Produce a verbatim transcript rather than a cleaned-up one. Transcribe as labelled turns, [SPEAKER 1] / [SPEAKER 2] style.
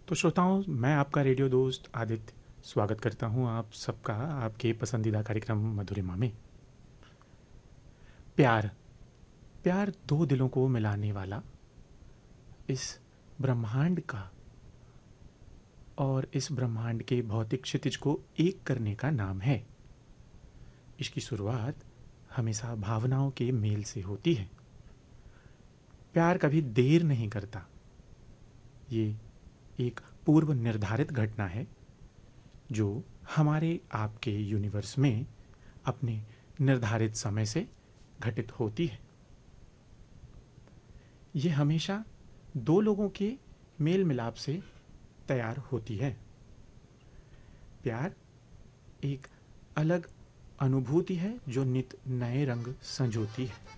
[SPEAKER 1] तो श्रोताओं, मैं आपका रेडियो दोस्त आदित्य स्वागत करता हूं आप सबका आपके पसंदीदा कार्यक्रम मधुरिमा में। प्यार प्यार दो दिलों को मिलाने वाला, इस ब्रह्मांड का और इस ब्रह्मांड के भौतिक क्षितिज को एक करने का नाम है। इसकी शुरुआत हमेशा भावनाओं के मेल से होती है। प्यार कभी देर नहीं करता। ये एक पूर्व निर्धारित घटना है जो हमारे आपके यूनिवर्स में अपने निर्धारित समय से घटित होती है। ये हमेशा दो लोगों के मेल मिलाप से तैयार होती है। प्यार एक अलग अनुभूति है जो नित नए रंग संजोती है।